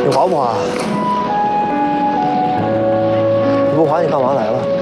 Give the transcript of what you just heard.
你滑不滑？你不滑，你干嘛来了？